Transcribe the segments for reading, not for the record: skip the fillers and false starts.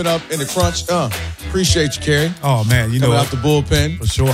up in the crunch. Appreciate you, Kerry. Oh, man, you know. Coming out the bullpen. For sure.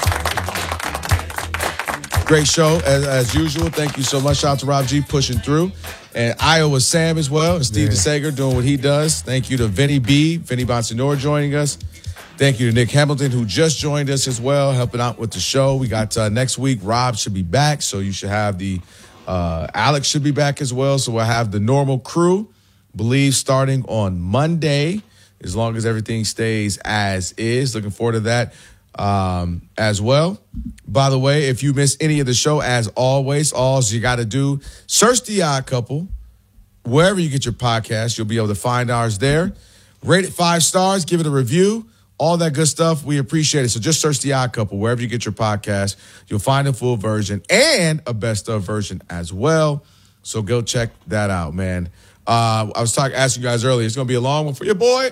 Great show, as usual. Thank you so much. Shout out to Rob G pushing through. And Iowa Sam as well. And Steve DeSager doing what he does. Thank you to Vinny Bonsignore joining us. Thank you to Nick Hamilton, who just joined us as well, helping out with the show. We got next week, Rob should be back, so you should have the Alex should be back as well. So we'll have the normal crew, believe, starting on Monday, as long as everything stays as is. Looking forward to that as well. By the way, if you miss any of the show, as always, all you got to do, search The Odd Couple. Wherever you get your podcast, you'll be able to find ours there. Rate it 5 stars, give it a review, all that good stuff. We appreciate it. So just search The Odd Couple wherever you get your podcast. You'll find a full version and a best of version as well. So go check that out, man. I was asking you guys earlier. It's going to be a long one for your boy.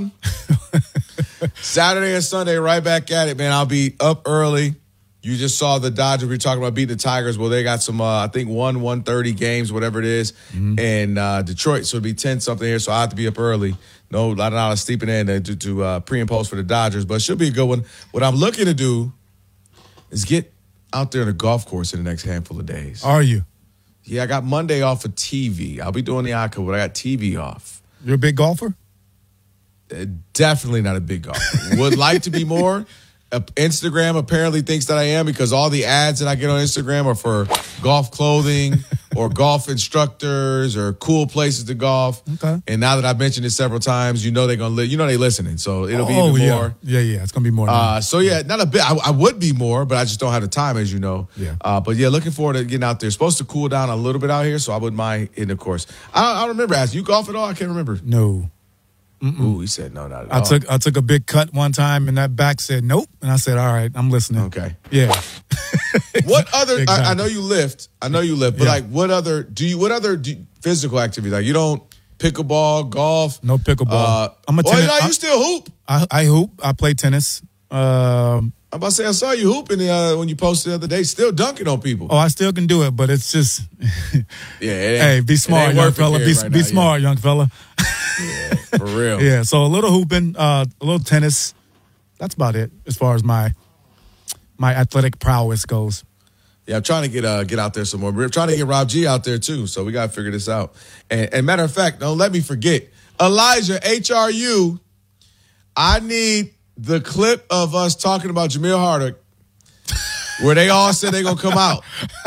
Saturday and Sunday, right back at it, man. I'll be up early. You just saw the Dodgers. We were talking about beating the Tigers. Well, they got some, I think, 1:30 games, whatever it is, in Detroit. So it'll be 10-something here, so I have to be up early. No, not a lot of sleeping in to pre and post for the Dodgers, but it should be a good one. What I'm looking to do is get out there on a golf course in the next handful of days. Are you? Yeah, I got Monday off for TV. I'll be doing the Odd Couple, but I got TV off. You're a big golfer? Definitely not a big golfer. Would like to be more. Instagram apparently thinks that I am because all the ads that I get on Instagram are for golf clothing or golf instructors or cool places to golf. Okay. And now that I've mentioned it several times, they're gonna they listening, so it'll be even more. Yeah, it's gonna be more. So yeah, not a bit. I would be more, but I just don't have the time, as you know. Yeah. But yeah, looking forward to getting out there. It's supposed to cool down a little bit out here, so I wouldn't mind hitting the course. I don't remember asking you golf at all. I can't remember. No. Ooh, he said no, not at all. I took a big cut one time, and that back said nope, and I said, all right, I'm listening. Okay. Yeah. What other? Exactly. I know you lift, but like what other physical activity? Like you don't pickleball, golf? No pickleball. I'm a tennis. You still hoop? I hoop. I play tennis. I'm about to say I saw you hooping when you posted the other day, still dunking on people. Oh, I still can do it, but it's just hey, be smart, young fella. Be smart, young fella. Yeah, for real. Yeah, so a little hooping, a little tennis. That's about it as far as my athletic prowess goes. Yeah, I'm trying to get out there some more. We're trying to get Rob G out there too, so we got to figure this out. And matter of fact, don't let me forget, Elijah, HRU, I need the clip of us talking about Jamil Hardick where they all said they're going to come out.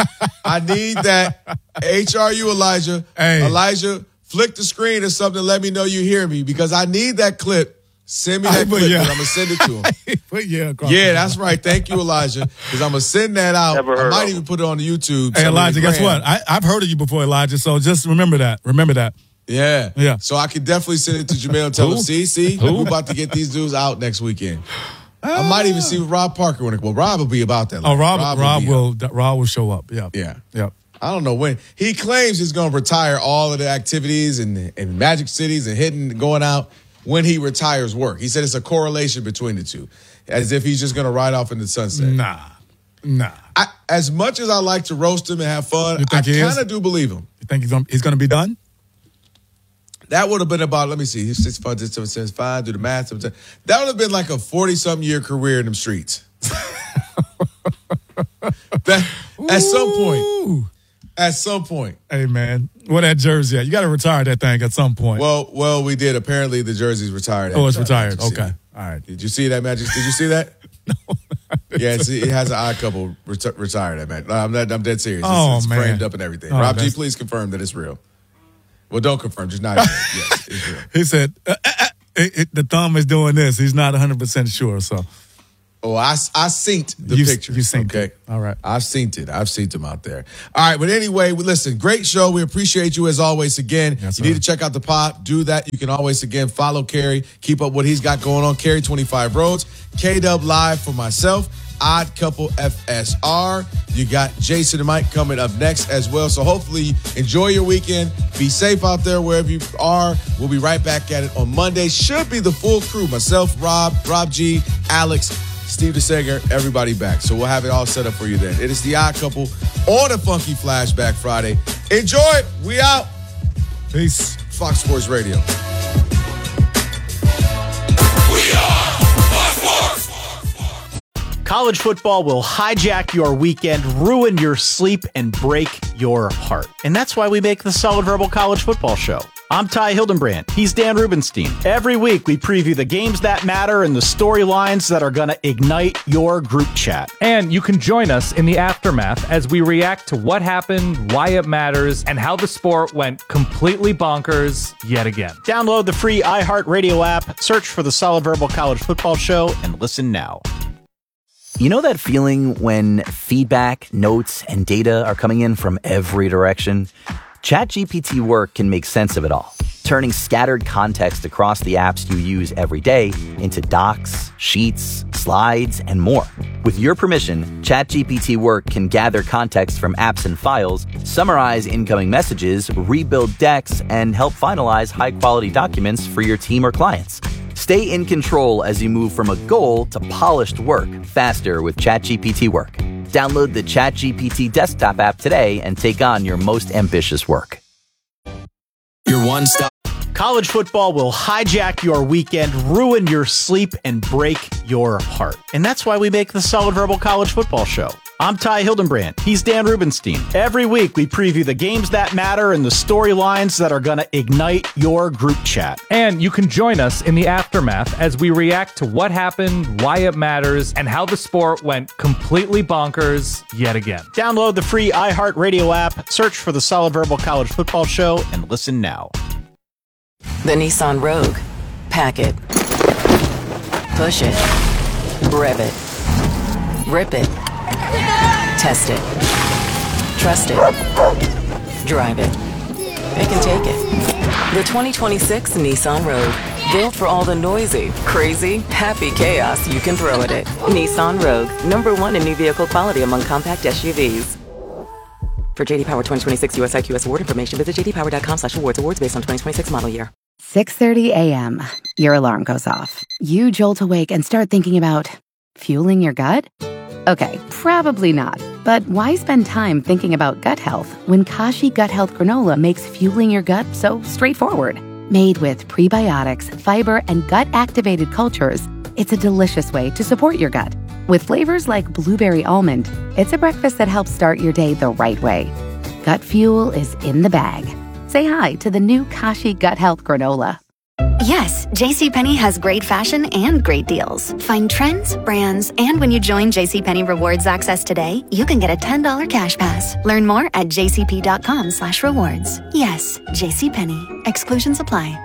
I need that. HRU, Elijah. Hey. Elijah, flick the screen or something and let me know you hear me because I need that clip. Send me that clip and I'm going to send it to him. Yeah, that's right. Thank you, Elijah, because I'm going to send that out. I might even put it on the YouTube. Hey, Elijah, guess what? I've heard of you before, Elijah, so just remember that. Yeah. So I could definitely send it to Jamil and tell him, see, we're about to get these dudes out next weekend. I might even see Rob Parker when Rob will be about that. Rob will show up. Yeah. Yep. I don't know when. He claims he's going to retire all of the activities and Magic Cities and going out when he retires work. He said it's a correlation between the two, as if he's just going to ride off in the sunset. Nah. As much as I like to roast him and have fun, I kind of do believe him. You think he's going to be done? That would have been about, let me see, 65, 75, do the math. That would have been like a 40-something year career in them streets. At some point. Hey, man. What that jersey at? You got to retire that thing at some point. Well, we did. Apparently, the jersey's retired. Oh, it's retired. Okay. All right. Did you see that, Magic? Did you see that? No. Yeah, it has an Odd Couple retired at, man. I'm dead serious. It's man. framed up and everything. Rob G, please confirm that it's real. Well, don't confirm. Just not. Yes, it's real. He said, the thumb is doing this. He's not 100% sure, so. Oh, I synced the picture. You synced it. All right. I've synced it. I've synced them out there. All right, but anyway, listen, great show. We appreciate you as always again. Yes, you need to check out the pod. Do that. You can always, again, follow Kerry. Keep up what he's got going on. Kerry 25 Roads. K-Dub Live for myself. Odd Couple FSR. You got Jason and Mike coming up next as well. So hopefully enjoy your weekend. Be safe out there wherever you are. We'll be right back at it on Monday. Should be the full crew. Myself, Rob G, Alex, Steve DeSager, everybody back. So we'll have it all set up for you then. It is the Odd Couple on a Funky Flashback Friday. Enjoy it. We out. Peace. Fox Sports Radio. College football will hijack your weekend, ruin your sleep, and break your heart. And that's why we make the Solid Verbal College Football Show. I'm Ty Hildenbrand. He's Dan Rubenstein. Every week, we preview the games that matter and the storylines that are going to ignite your group chat. And you can join us in the aftermath as we react to what happened, why it matters, and how the sport went completely bonkers yet again. Download the free iHeartRadio app, search for the Solid Verbal College Football Show, and listen now. You know that feeling when feedback, notes, and data are coming in from every direction? ChatGPT Work can make sense of it all, turning scattered context across the apps you use every day into docs, sheets, slides, and more. With your permission, ChatGPT Work can gather context from apps and files, summarize incoming messages, rebuild decks, and help finalize high-quality documents for your team or clients. Stay in control as you move from a goal to polished work faster with ChatGPT Work. Download the ChatGPT desktop app today and take on your most ambitious work. Your one-stop. College football will hijack your weekend, ruin your sleep, and break your heart. And that's why we make the Solid Verbal College Football Show. I'm Ty Hildenbrand. He's Dan Rubenstein. Every week, we preview the games that matter and the storylines that are going to ignite your group chat. And you can join us in the aftermath as we react to what happened, why it matters, and how the sport went completely bonkers yet again. Download the free iHeartRadio app, search for the Solid Verbal College Football Show, and listen now. The Nissan Rogue. Pack it. Push it. Rev it. Rip it. Test it. Trust it. Drive it. It can take it. The 2026 Nissan Rogue. Built for all the noisy, crazy, happy chaos you can throw at it. Nissan Rogue. #1 in new vehicle quality among compact SUVs. For JD Power 2026 US IQS award information, visit jdpower.com/awards. Awards based on 2026 model year. 6:30 a.m. Your alarm goes off. You jolt awake and start thinking about fueling your gut? Okay, probably not. But why spend time thinking about gut health when Kashi Gut Health Granola makes fueling your gut so straightforward? Made with prebiotics, fiber, and gut-activated cultures, it's a delicious way to support your gut. With flavors like blueberry almond, it's a breakfast that helps start your day the right way. Gut fuel is in the bag. Say hi to the new Kashi Gut Health Granola. Yes, JCPenney has great fashion and great deals. Find trends, brands, and when you join JCPenney Rewards Access today, you can get a $10 cash pass. Learn more at jcp.com/rewards. Yes, JCPenney. Exclusions apply.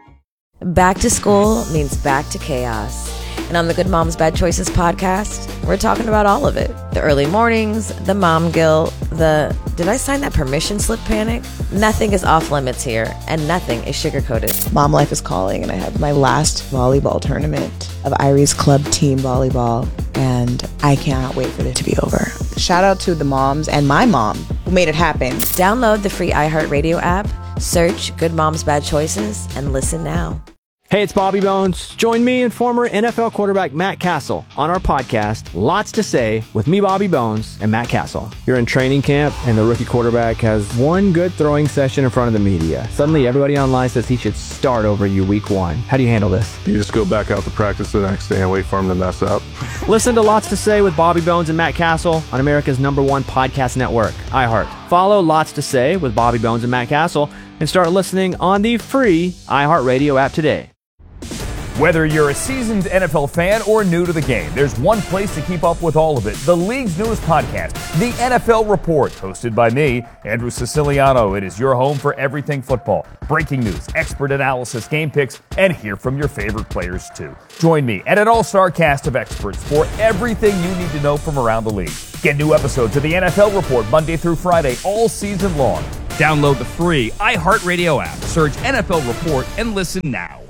Back to school means back to chaos. And on the Good Moms Bad Choices podcast, we're talking about all of it. The early mornings, the mom guilt, the did I sign that permission slip panic? Nothing is off limits here, and nothing is sugar-coated. Mom life is calling, and I have my last volleyball tournament of Irie's club team volleyball, and I cannot wait for it to be over. Shout out to the moms and my mom who made it happen. Download the free iHeartRadio app, search Good Moms Bad Choices, and listen now. Hey, it's Bobby Bones. Join me and former NFL quarterback Matt Castle on our podcast, Lots to Say, with me, Bobby Bones, and Matt Castle. You're in training camp, and the rookie quarterback has one good throwing session in front of the media. Suddenly, everybody online says he should start over you week one. How do you handle this? You just go back out to practice the next day and wait for him to mess up. Listen to Lots to Say with Bobby Bones and Matt Castle on America's #1 podcast network, iHeart. Follow Lots to Say with Bobby Bones and Matt Castle and start listening on the free iHeartRadio app today. Whether you're a seasoned NFL fan or new to the game, there's one place to keep up with all of it. The league's newest podcast, The NFL Report, hosted by me, Andrew Siciliano. It is your home for everything football. Breaking news, expert analysis, game picks, and hear from your favorite players too. Join me and an all-star cast of experts for everything you need to know from around the league. Get new episodes of The NFL Report Monday through Friday all season long. Download the free iHeartRadio app, search NFL Report, and listen now.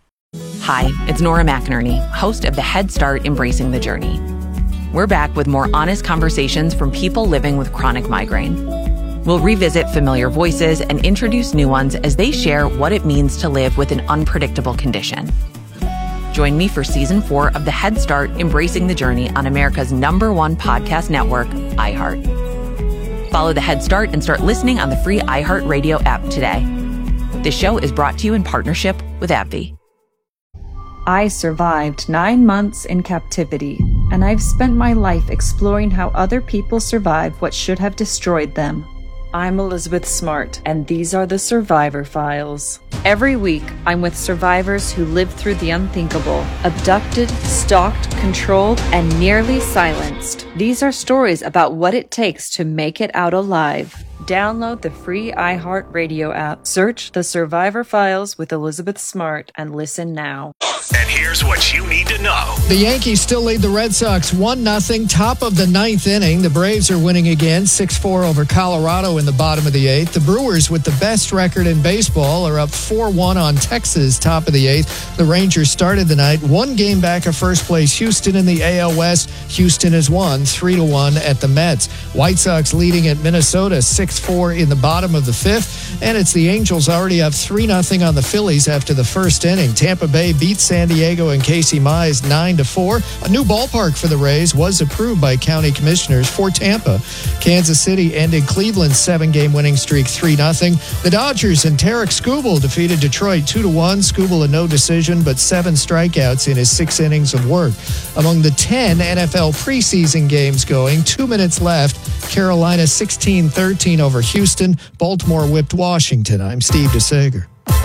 Hi, it's Nora McInerney, host of the Head Start Embracing the Journey. We're back with more honest conversations from people living with chronic migraine. We'll revisit familiar voices and introduce new ones as they share what it means to live with an unpredictable condition. Join me for Season 4 of the Head Start Embracing the Journey on America's #1 podcast network, iHeart. Follow the Head Start and start listening on the free iHeartRadio app today. This show is brought to you in partnership with AbbVie. I survived 9 months in captivity. and I've spent my life exploring how other people survive what should have destroyed them. I'm Elizabeth Smart, and these are the Survivor Files. Every week, I'm with survivors who lived through the unthinkable, abducted, stalked, controlled, and nearly silenced. These are stories about what it takes to make it out alive. Download the free iHeartRadio app, search The Survivor Files with Elizabeth Smart, and listen now. And here's what you need to know. The Yankees still lead the Red Sox 1-0, top of the ninth inning. The Braves are winning again, 6-4 over Colorado in the bottom of the eighth. The Brewers, with the best record in baseball, are up 4-1 on Texas, top of the eighth. The Rangers started the night one game back of first place Houston in the AL West. Houston has won 3-1 at the Mets. White Sox leading at Minnesota 6-4 in the bottom of the fifth. And it's the Angels already up 3-0 on the Phillies after the first inning. Tampa Bay beats San Diego and Casey Mize 9-4. A new ballpark for the Rays was approved by county commissioners for Tampa. Kansas City ended Cleveland's 7-game winning streak 3-0. The Dodgers and Tarek Skubal defeated Detroit 2-1. Skubal a no decision, but 7 strikeouts in his 6 innings of work. Among the 10 NFL preseason games going, 2 minutes left. Carolina 16-13 over Houston. Baltimore whipped Washington. I'm Steve DeSager.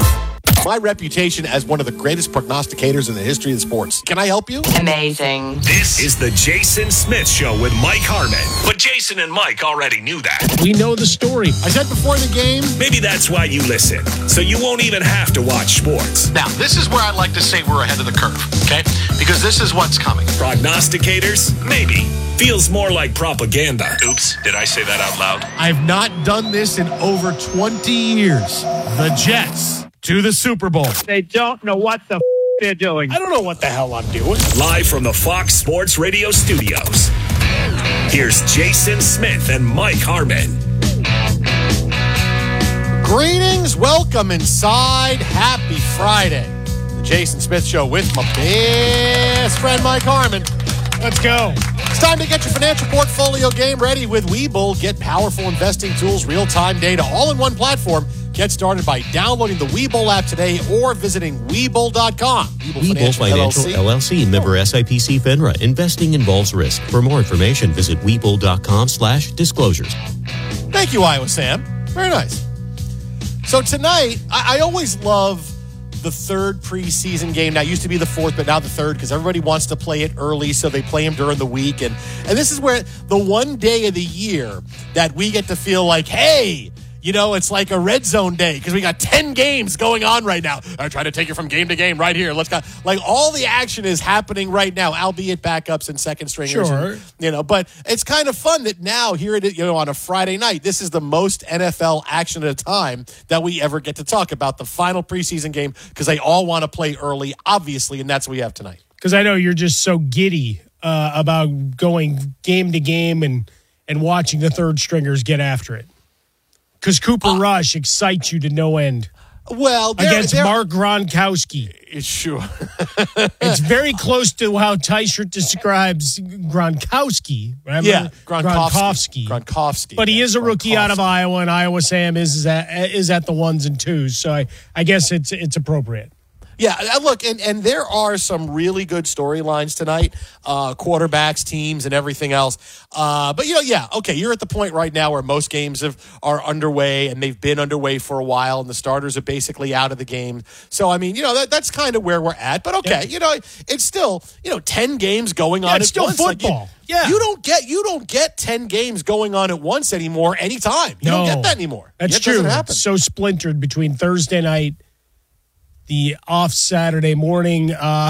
My reputation as one of the greatest prognosticators in the history of sports. Can I help you? Amazing. This is the Jason Smith Show with Mike Harmon. But Jason and Mike already knew that. We know the story. I said before the game. Maybe that's why you listen, so you won't even have to watch sports. Now, this is where I like to say we're ahead of the curve, okay? Because this is what's coming. Prognosticators? Maybe. Feels more like propaganda. Oops, did I say that out loud? I've not done this in over 20 years. The Jets to the Super Bowl. They don't know what the they're doing. I don't know what the hell I'm doing. Live from the Fox Sports Radio studios, here's Jason Smith and Mike Harmon. Greetings, welcome inside. Happy Friday. The Jason Smith Show with my best friend Mike Harmon. Let's go. It's time to get your financial portfolio game ready with Webull. Get powerful investing tools, real-time data, all in one platform. Get started by downloading the Webull app today or visiting Webull.com. Webull Financial LLC, member SIPC FINRA. Investing involves risk. For more information, visit Webull.com/disclosures. Thank you, Iowa Sam. Very nice. So tonight, I always love the third preseason game. Now, it used to be the fourth, but now the third, because everybody wants to play it early, so they play them during the week. And this is where the one day of the year that we get to feel like, hey, you know, it's like a red zone day because we got 10 games going on right now. I try to take you from game to game right here. Let's go. Like, all the action is happening right now, albeit backups and second stringers. Sure. And, but it's kind of fun that now here it is, on a Friday night, this is the most NFL action at a time that we ever get to talk about the final preseason game because they all want to play early, obviously, and that's what we have tonight. Because I know you're just so giddy about going game to game and watching the third stringers get after it. Because Cooper Rush excites you to no end. Well, against Mark Gronkowski. Sure. It's very close to how Teichert describes Gronkowski. Remember? Yeah, Gronkowski. But he is a rookie out of Iowa, and Iowa Sam is at the ones and twos. So I guess it's appropriate. Yeah, look, and there are some really good storylines tonight, quarterbacks, teams, and everything else. But, you're at the point right now where most games are underway, and they've been underway for a while, and the starters are basically out of the game. So, I mean, that's kind of where we're at. But, okay, it's still, 10 games going on at once. It's still football. You don't get 10 games going on at once anymore anytime. You don't get that anymore. That's true. Doesn't happen. It's so splintered between Thursday night, the off Saturday morning,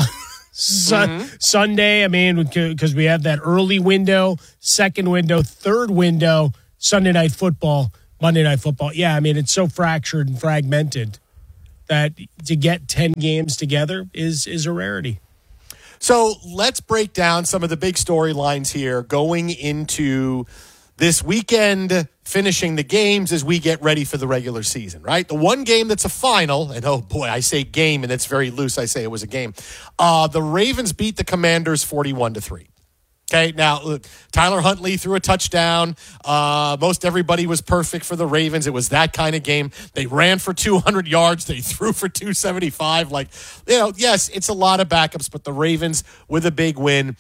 Sunday. I mean, because we have that early window, second window, third window, Sunday night football, Monday night football. Yeah, I mean, it's so fractured and fragmented that to get 10 games together is a rarity. So let's break down some of the big storylines here going into this weekend, finishing the games as we get ready for the regular season, right? The one game that's a final, and oh boy, I say game, and it's very loose. I say it was a game. The Ravens beat the Commanders 41-3. Okay, now, look, Tyler Huntley threw a touchdown. Most everybody was perfect for the Ravens. It was that kind of game. They ran for 200 yards. They threw for 275. Yes, it's a lot of backups, but the Ravens with a big win.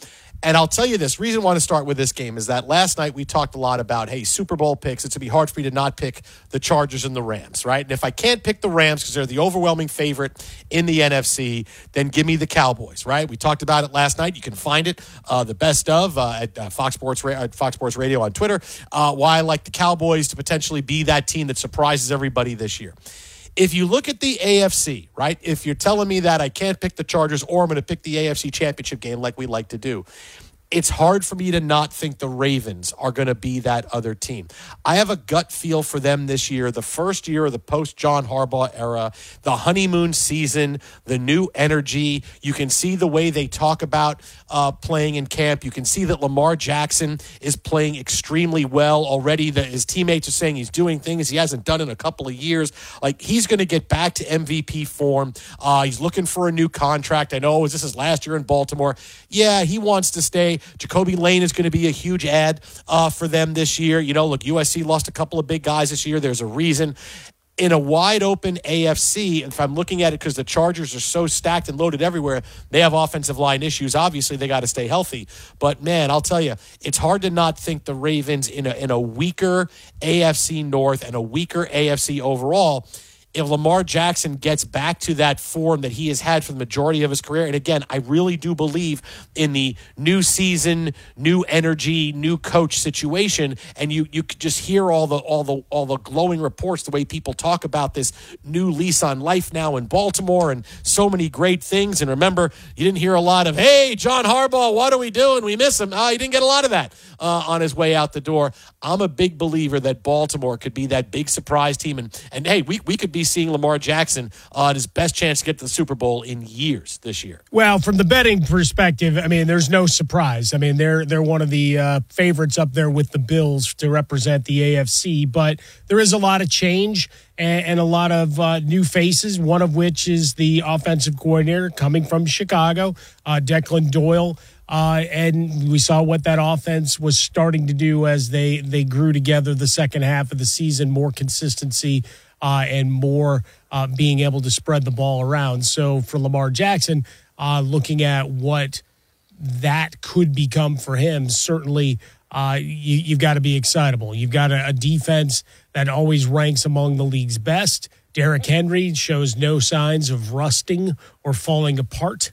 And I'll tell you this, reason I want to start with this game is that last night we talked a lot about, hey, Super Bowl picks. It's going to be hard for me to not pick the Chargers and the Rams, right? And if I can't pick the Rams because they're the overwhelming favorite in the NFC, then give me the Cowboys, right? We talked about it last night. You can find it, the best of, at Fox Sports Radio on Twitter, why I like the Cowboys to potentially be that team that surprises everybody this year. If you look at the AFC, right, if you're telling me that I can't pick the Chargers or I'm going to pick the AFC Championship game like we like to do, it's hard for me to not think the Ravens are going to be that other team. I have a gut feel for them this year, the first year of the post-John Harbaugh era, the honeymoon season, the new energy. You can see the way they talk about playing in camp. You can see that Lamar Jackson is playing extremely well already. His teammates are saying he's doing things he hasn't done in a couple of years. Like, he's going to get back to MVP form. He's looking for a new contract. I know this is last year in Baltimore. Yeah, he wants to stay. Jacoby Lane is going to be a huge add for them this year. You know, look, USC lost a couple of big guys this year. There's a reason. In a wide-open AFC, if I'm looking at it because the Chargers are so stacked and loaded everywhere, they have offensive line issues. Obviously, they got to stay healthy. But, man, I'll tell you, it's hard to not think the Ravens in a weaker AFC North and a weaker AFC overall, if Lamar Jackson gets back to that form that he has had for the majority of his career. And again, I really do believe in the new season, new energy, new coach situation. And you could just hear all the glowing reports, the way people talk about this new lease on life now in Baltimore and so many great things. And remember, you didn't hear a lot of, hey, John Harbaugh, what are we doing? We miss him. You didn't get a lot of that on his way out the door. I'm a big believer that Baltimore could be that big surprise team. And hey, we could be seeing Lamar Jackson on his best chance to get to the Super Bowl in years this year. Well, from the betting perspective, I mean, there's no surprise. I mean, they're one of the favorites up there with the Bills to represent the AFC, but there is a lot of change and a lot of new faces, one of which is the offensive coordinator coming from Chicago, Declan Doyle. And we saw what that offense was starting to do as they grew together the second half of the season, more consistency and more being able to spread the ball around. So for Lamar Jackson, looking at what that could become for him, certainly you've got to be excitable. You've got a defense that always ranks among the league's best. Derrick Henry shows no signs of rusting or falling apart.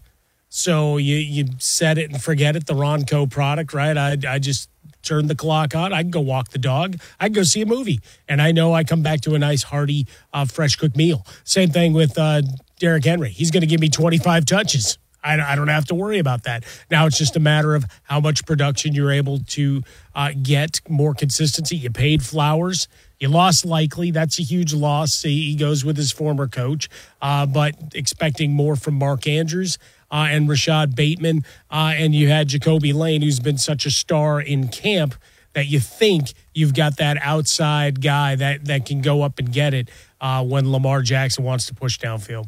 So you set it and forget it, the Ronco product, right? I just turn the clock on. I can go walk the dog. I can go see a movie. And I know I come back to a nice, hearty, fresh cooked meal. Same thing with Derrick Henry. He's going to give me 25 touches. I don't have to worry about that. Now it's just a matter of how much production you're able to get, more consistency. You paid Flowers. You lost Likely. That's a huge loss. He goes with his former coach. But expecting more from Mark Andrews and Rashad Bateman. And you had Jacoby Lane, who's been such a star in camp that you think you've got that outside guy that can go up and get it when Lamar Jackson wants to push downfield.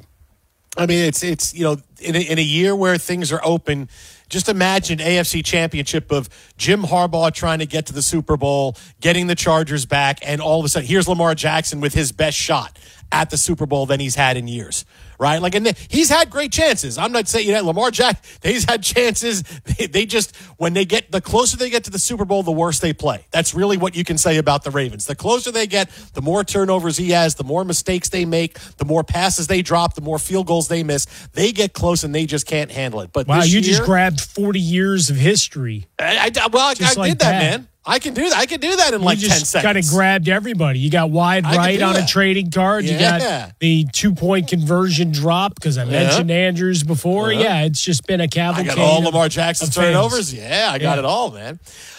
I mean, it's you know, in a year where things are open, just imagine AFC Championship of Jim Harbaugh trying to get to the Super Bowl, getting the Chargers back, and all of a sudden, here's Lamar Jackson with his best shot at the Super Bowl than he's had in years, right? Like, and he's had great chances. I'm not saying, Lamar Jackson, he's had chances. They just, when they get, the closer they get to the Super Bowl, the worse they play. That's really what you can say about the Ravens. The closer they get, the more turnovers he has, the more mistakes they make, the more passes they drop, the more field goals they miss. They get close and they just can't handle it. But wow, this you year, just grabbed 40 years of history. I did that, man. I can do that. I can do that in like 10 seconds. Kind of grabbed everybody. You got wide right on a trading card. Yeah. You got the 2-point conversion drop because I mentioned Andrews before. Yeah, it's just been a cavalcade. I got all Lamar Jackson's turnovers. Yeah, I got it all, man.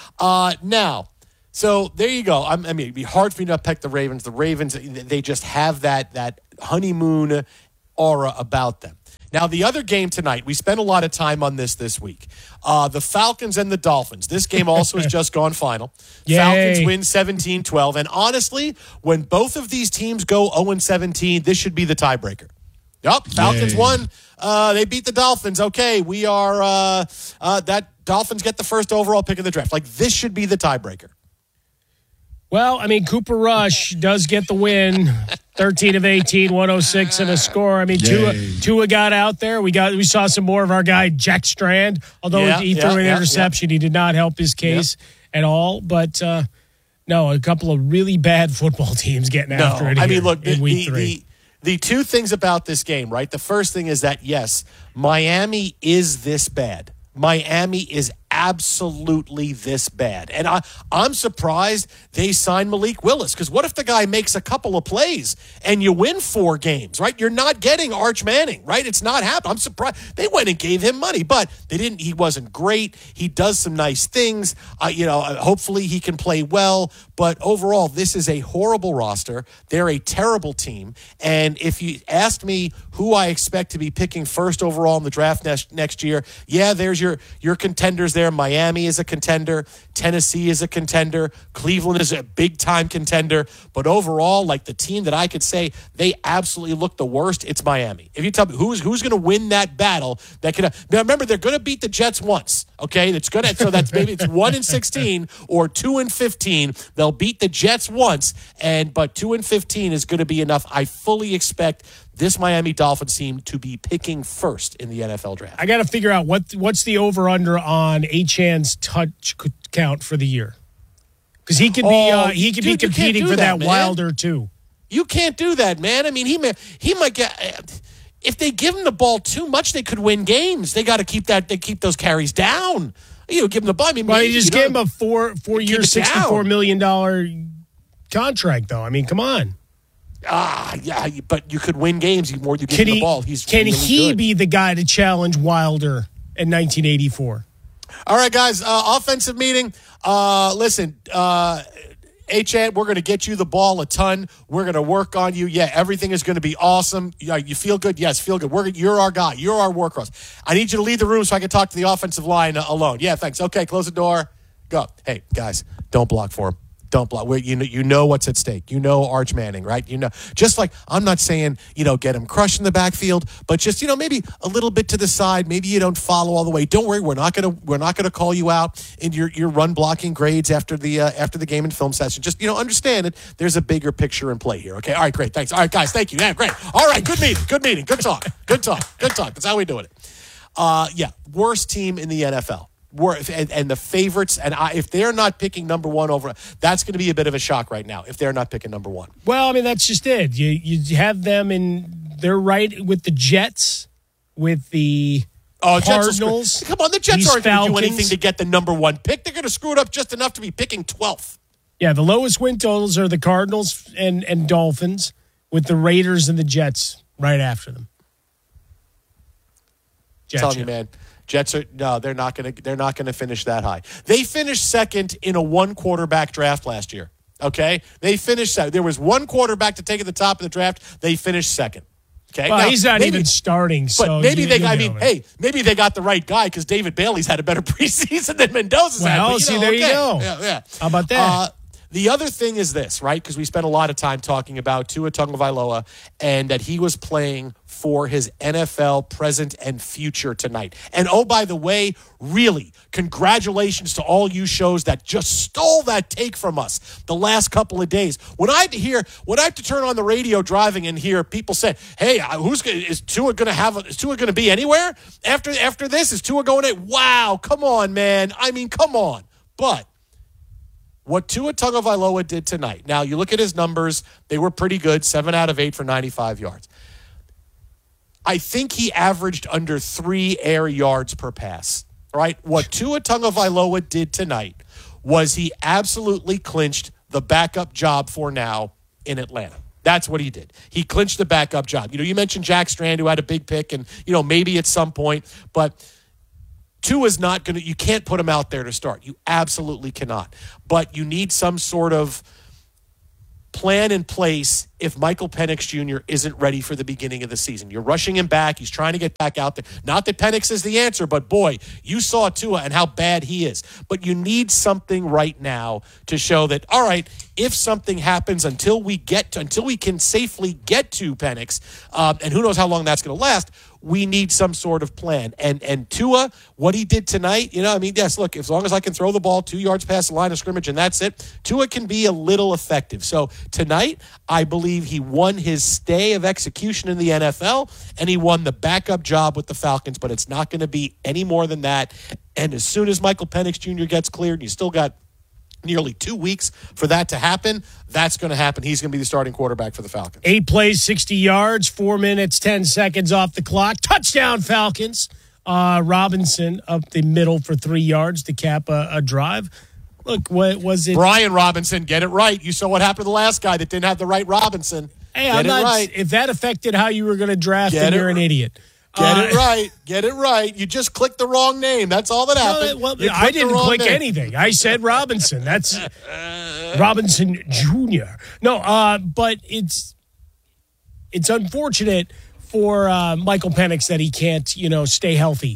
Now, so there you go. I mean, it'd be hard for me to pick the Ravens. The Ravens, they just have that honeymoon aura about them. Now, the other game tonight, we spent a lot of time on this week. The Falcons and the Dolphins. This game also has just gone final. Yay. Falcons win 17-12. And honestly, when both of these teams go 0-17, this should be the tiebreaker. Yep, Falcons won. They beat the Dolphins. Okay, we are that Dolphins get the first overall pick of the draft. Like, this should be the tiebreaker. Well, I mean, Cooper Rush does get the win. 13 of 18, 106 and a score. I mean, Tua got out there. We saw some more of our guy, Jack Strand. Although he threw an interception, he did not help his case at all. But, no, a couple of really bad football teams getting after it. I mean, look, in week 3. The two things about this game, right? The first thing is that, yes, Miami is this bad. Miami is absolutely this bad. And I'm surprised they signed Malik Willis, because what if the guy makes a couple of plays and you win 4 games, right? You're not getting Arch Manning, right? It's not happening. I'm surprised. They went and gave him money, but they didn't. He wasn't great. He does some nice things. Hopefully he can play well, but overall, this is a horrible roster. They're a terrible team. And if you asked me who I expect to be picking first overall in the draft next year, there's your contenders there. Miami is a contender. Tennessee is a contender. Cleveland is a big-time contender. But overall, like the team that I could say they absolutely look the worst, it's Miami. If you tell me who's going to win that battle, now remember, they're going to beat the Jets once, okay? So that's maybe it's 1-16 or 2-15. They'll beat the Jets once, but 2-15 is going to be enough. I fully expect this Miami Dolphins team to be picking first in the NFL draft. I got to figure out what's the over/under on Achane's touch count for the year, because he could be competing for that Wilder too. You can't do that, man. I mean, he might get, if they give him the ball too much, they could win games. They got to keep those carries down. Give him the ball. I mean, he just gave him a 4-year, $64 million contract, though. I mean, come on. But you could win games the more you give him the ball. Can he be the guy to challenge Wilder in 1984? All right, guys, offensive meeting. Listen, Achane, we're going to get you the ball a ton. We're going to work on you. Yeah, everything is going to be awesome. You feel good? Yes, feel good. You're our guy. You're our workhorse. I need you to leave the room so I can talk to the offensive line alone. Yeah, thanks. Okay, close the door. Go. Hey, guys, don't block for him. Don't block. You know what's at stake. You know Arch Manning, right? Just like I'm not saying, get him crushed in the backfield, but just, maybe a little bit to the side. Maybe you don't follow all the way. Don't worry. We're not gonna call you out in your run blocking grades after the game and film session. Just, understand it. There's a bigger picture in play here. Okay. All right. Great. Thanks. All right, guys. Thank you. Yeah. Great. All right. Good meeting. Good talk. That's how we doing it. Worst team in the NFL. And the favorites, and if they're not picking number one over, that's going to be a bit of a shock right now if they're not picking number one. Well, I mean, that's just it. You have them they're right with the Jets, with the Cardinals. Come on, the Jets aren't going to do anything to get the number one pick. They're going to screw it up just enough to be picking 12th. Yeah, the lowest win totals are the Cardinals and Dolphins, with the Raiders and the Jets right after them. I'm telling you, man. Jets they're not going to finish that high. They finished second in a one quarterback draft last year. Okay? They finished second. There was one quarterback to take at the top of the draft. They finished second. Okay? Well, he's not even starting. But maybe maybe they got the right guy because David Bailey's had a better preseason than Mendoza's had. Well, there you go. Yeah. How about that? The other thing is this, right? Because we spent a lot of time talking about Tua Tagovailoa and that he was playing for his NFL present and future tonight. And oh, by the way, really, congratulations to all you shows that just stole that take from us the last couple of days. When I have to turn on the radio driving and hear people say, "Hey, is Tua going to be anywhere after this? Is Tua going to?" Wow, come on, man. I mean, come on. But what Tua Tagovailoa did tonight, now you look at his numbers, they were pretty good, 7 out of 8 for 95 yards. I think he averaged under 3 air yards per pass, right? What Tua Tagovailoa did tonight was he absolutely clinched the backup job for now in Atlanta. That's what he did. He clinched the backup job. You mentioned Jack Strand, who had a big pick, and, maybe at some point, but Tua's not going to, you can't put him out there to start. You absolutely cannot. But you need some sort of plan in place if Michael Penix Jr. isn't ready for the beginning of the season. You're rushing him back. He's trying to get back out there. Not that Penix is the answer, but boy, you saw Tua and how bad he is. But you need something right now to show that, all right, if something happens until we can safely get to Penix, and who knows how long that's going to last, we need some sort of plan. And Tua, what he did tonight, yes, look, as long as I can throw the ball 2 yards past the line of scrimmage and that's it, Tua can be a little effective. So tonight, I believe he won his stay of execution in the NFL, and he won the backup job with the Falcons, but it's not going to be any more than that. And as soon as Michael Penix Jr. gets cleared, you still got nearly 2 weeks for that to happen. That's going to happen. He's going to be the starting quarterback for the Falcons. 8 plays, 60 yards, 4 minutes, 10 seconds off the clock. Touchdown, Falcons. Robinson up the middle for 3 yards to cap a drive. Look, what was it? Brian Robinson, get it right. You saw what happened to the last guy that didn't have the right Robinson. Hey, I'm not right. If that affected how you were going to draft, then you're an idiot. Get it right. Get it right. You just clicked the wrong name. That's all that happened. Well, I didn't click anything. I said Robinson. That's Robinson Jr. No, but it's unfortunate for Michael Penix that he can't, stay healthy.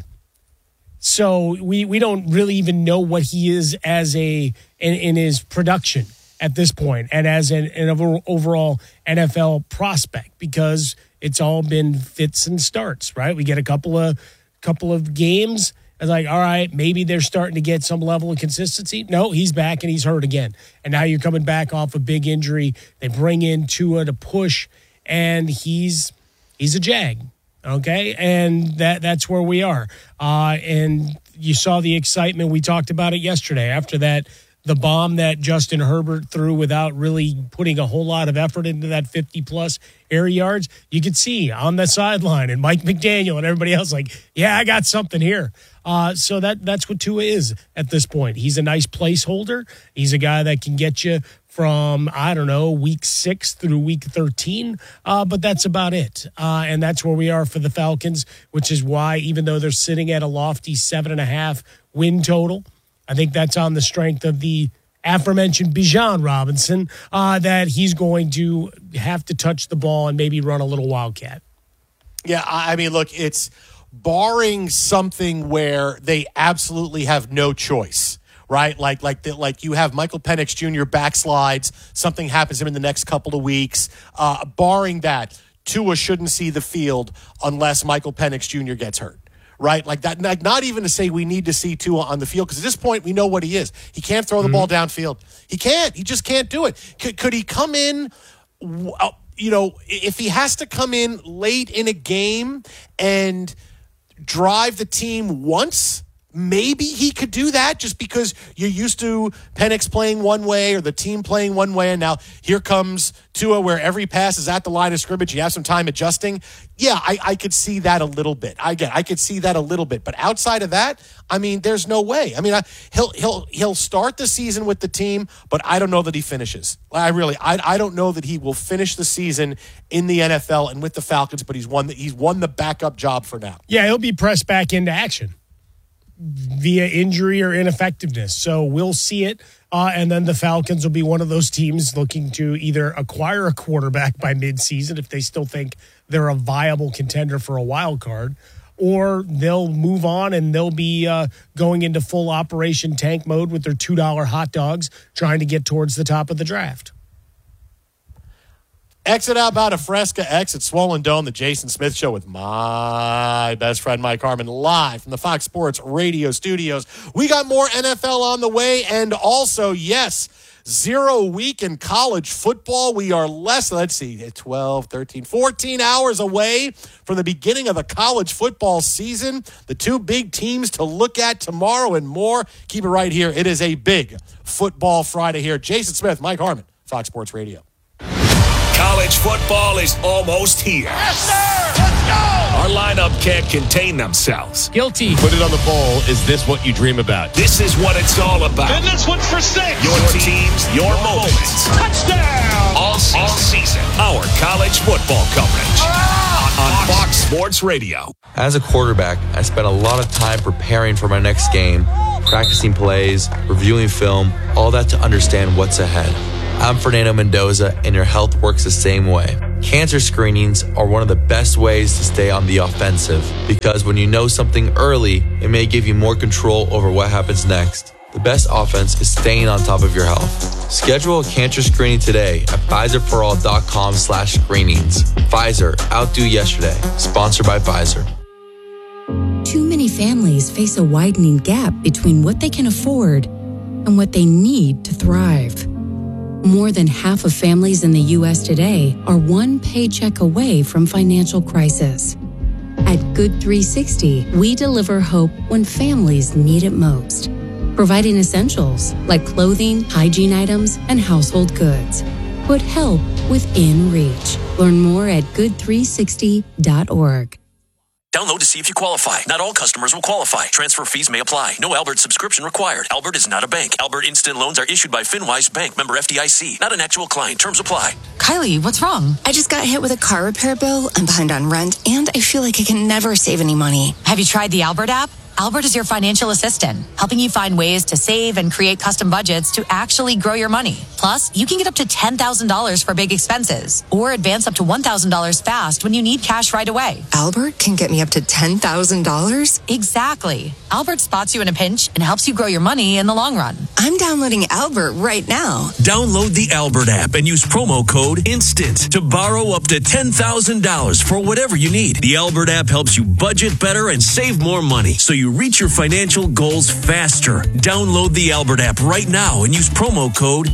So we don't really even know what he is as in his production at this point, and as an overall NFL prospect, because it's all been fits and starts, right? We get a couple of games, and like, all right, maybe they're starting to get some level of consistency. No, he's back and he's hurt again. And now you're coming back off a big injury. They bring in Tua to push, and he's a Jag, okay? And that's where we are. And you saw the excitement. We talked about it yesterday after that. The bomb that Justin Herbert threw without really putting a whole lot of effort into that 50-plus air yards, you could see on the sideline, and Mike McDaniel and everybody else like, yeah, I got something here. So that's what Tua is at this point. He's a nice placeholder. He's a guy that can get you from, week 6 through week 13, but that's about it. And that's where we are for the Falcons, which is why, even though they're sitting at a lofty 7.5 win total, I think that's on the strength of the aforementioned Bijan Robinson, that he's going to have to touch the ball and maybe run a little wildcat. Yeah, I mean, look, it's barring something where they absolutely have no choice, right? Like you have Michael Penix Jr. backslides, something happens to him in the next couple of weeks. Barring that, Tua shouldn't see the field unless Michael Penix Jr. gets hurt. Right? Like that, not even to say we need to see Tua on the field, because at this point we know what he is. He can't throw the ball downfield. He can't. He just can't do it. Could he come in, if he has to come in late in a game and drive the team once, maybe he could do that, just because you're used to Penix playing one way or the team playing one way, and now here comes Tua where every pass is at the line of scrimmage. You have some time adjusting. Yeah, I could see that a little bit. I could see that a little bit. But outside of that, I mean, there's no way. I mean, he'll start the season with the team, but I don't know that he finishes. I don't know that he will finish the season in the NFL and with the Falcons, but he's won the backup job for now. Yeah, he'll be pressed back into action via injury or ineffectiveness. So we'll see it. And then the Falcons will be one of those teams looking to either acquire a quarterback by midseason if they still think they're a viable contender for a wild card, or they'll move on and they'll be going into full Operation Tank mode with their $2 hot dogs, trying to get towards the top of the draft. Exit out about a Fresca, exit Swollen Dome, the Jason Smith Show with my best friend Mike Harmon, live from the Fox Sports Radio studios. We got more NFL on the way, and also, yes, 0 week in college football. We are 12, 13, 14 hours away from the beginning of the college football season. The 2 big teams to look at tomorrow and more. Keep it right here. It is a big football Friday here. Jason Smith, Mike Harmon, Fox Sports Radio. College football is almost here. Yes, sir! Let's go! Our lineup can't contain themselves. Guilty. Put it on the bowl. Is this what you dream about? This is what it's all about. And this one's for 6. Your teams, your moments. Touchdown! All season. Our college football coverage. On Fox Sports Radio. As a quarterback, I spent a lot of time preparing for my next game, practicing plays, reviewing film, all that to understand what's ahead. I'm Fernando Mendoza, and your health works the same way. Cancer screenings are one of the best ways to stay on the offensive, because when you know something early, it may give you more control over what happens next. The best offense is staying on top of your health. Schedule a cancer screening today at PfizerForAll.com/screenings. Pfizer, outdo yesterday. Sponsored by Pfizer. Too many families face a widening gap between what they can afford and what they need to thrive. More than half of families in the U.S. today are one paycheck away from financial crisis. At Good 360, we deliver hope when families need it most, providing essentials like clothing, hygiene items, and household goods. Put help within reach. Learn more at good360.org. Download to see if you qualify. Not all customers will qualify. Transfer fees may apply. No Albert subscription required. Albert is not a bank. Albert Instant Loans are issued by FinWise Bank, member FDIC. Not an actual client. Terms apply. Kylie, what's wrong? I just got hit with a car repair bill. I'm behind on rent, and I feel like I can never save any money. Have you tried the Albert app? Albert is your financial assistant, helping you find ways to save and create custom budgets to actually grow your money. Plus, you can get up to $10,000 for big expenses or advance up to $1,000 fast when you need cash right away. Albert can get me up to $10,000? Exactly. Albert spots you in a pinch and helps you grow your money in the long run. I'm downloading Albert right now. Download the Albert app and use promo code INSTANT to borrow up to $10,000 for whatever you need. The Albert app helps you budget better and save more money so you reach your financial goals faster. Download the Albert app right now and use promo code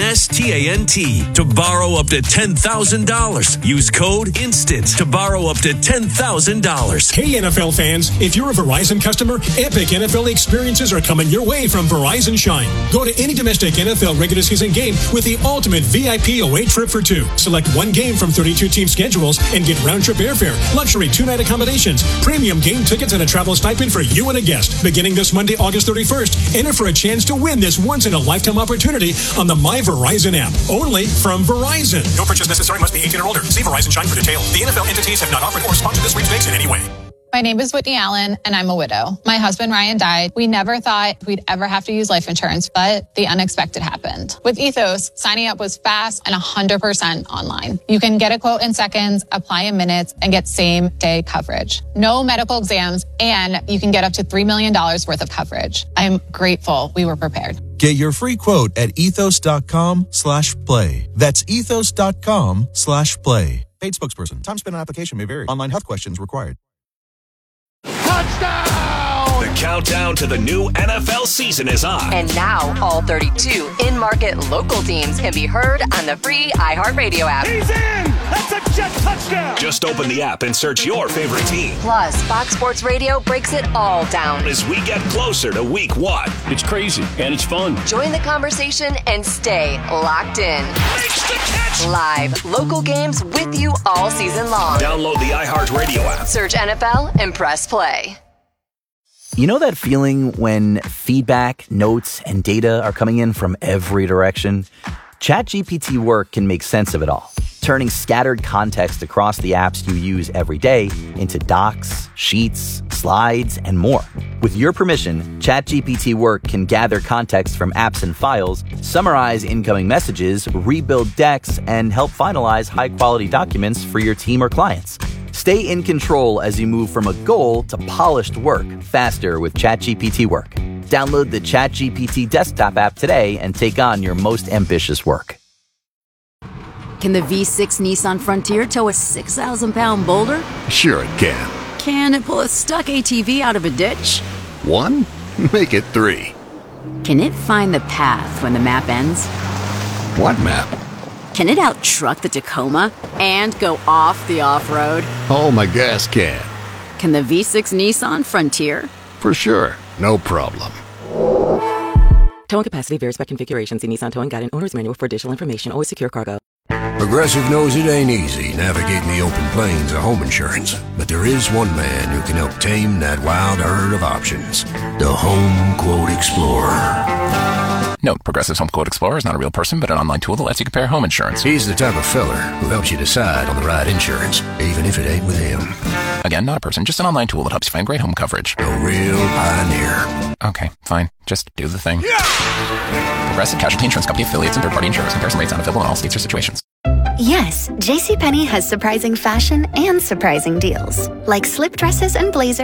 INSTANT to borrow up to $10,000. Use code INSTANT to borrow up to $10,000. Hey NFL fans, if you're a Verizon customer, epic NFL experiences are coming your way from Verizon Shine. Go to any domestic NFL regular season game with the ultimate VIP away trip for two. Select one game from 32 team schedules and get round-trip airfare, luxury two-night accommodations, premium game tickets, and a travel stipend for you and a guest. Beginning this Monday, August 31st, enter for a chance to win this once-in-a-lifetime opportunity on the My Verizon app. Only from Verizon. No purchase necessary. Must be 18 or older. See Verizon Shine for details. The NFL entities have not offered or sponsored this sweepstakes in any way. My name is Whitney Allen, and I'm a widow. My husband, Ryan, died. We never thought we'd ever have to use life insurance, but the unexpected happened. With Ethos, signing up was fast and 100% online. You can get a quote in seconds, apply in minutes, and get same-day coverage. No medical exams, and you can get up to $3 million worth of coverage. I'm grateful we were prepared. Get your free quote at ethos.com/play. That's ethos.com/play. Paid spokesperson. Time spent on application may vary. Online health questions required. Touchdown! The countdown to the new NFL season is on. And now, all 32 in-market local teams can be heard on the free iHeartRadio app. He's in! That's a jet touchdown! Just open the app and search your favorite team. Plus, Fox Sports Radio breaks it all down as we get closer to week 1. It's crazy, and it's fun. Join the conversation and stay locked in. Makes the catch! Live, local games with you all season long. Download the iHeartRadio app. Search NFL and press play. You know that feeling when feedback, notes, and data are coming in from every direction? ChatGPT Work can make sense of it all, turning scattered context across the apps you use every day into docs, sheets, slides, and more. With your permission, ChatGPT Work can gather context from apps and files, summarize incoming messages, rebuild decks, and help finalize high-quality documents for your team or clients. Stay in control as you move from a goal to polished work faster with ChatGPT Work. Download the ChatGPT desktop app today and take on your most ambitious work. Can the V6 Nissan Frontier tow a 6,000-pound boulder? Sure it can. Can it pull a stuck ATV out of a ditch? 1? Make it 3. Can it find the path when the map ends? What map? Can it out-truck the Tacoma and go off the off-road? Oh, my gas can. Can the V6 Nissan Frontier? For sure. No problem. Towing capacity varies by configuration. See Nissan Towing Guide and Owner's Manual for additional information. Always secure cargo. Progressive knows it ain't easy navigating the open plains of home insurance, but there is one man who can help tame that wild herd of options. The Home Quote Explorer. Note, Progressive's Home Quote Explorer is not a real person, but an online tool that lets you compare home insurance. He's the type of feller who helps you decide on the right insurance, even if it ain't with him. Again, not a person, just an online tool that helps you find great home coverage. A real pioneer. Okay, fine. Just do the thing. Yeah! Progressive Casualty Insurance Company affiliates and third-party insurers. Comparison rates not available in all states or situations. Yes, JCPenney has surprising fashion and surprising deals, like slip dresses and blazers.